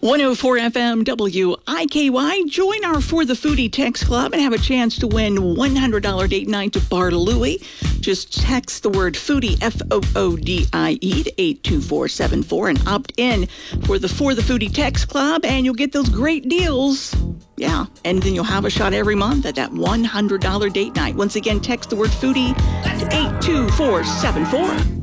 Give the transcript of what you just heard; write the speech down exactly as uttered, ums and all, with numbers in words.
one oh four F M W I K Y. Join our For the Foodie text club and have a chance to win one hundred dollars date night to Bar Louie. Just text the word foodie, F O O D I E, to eight two four seven four and opt in for the For the Foodie text club, and you'll get those great deals. Yeah, and then you'll have a shot every month at that one hundred dollars date night. Once again, text the word foodie to eight two four seven four.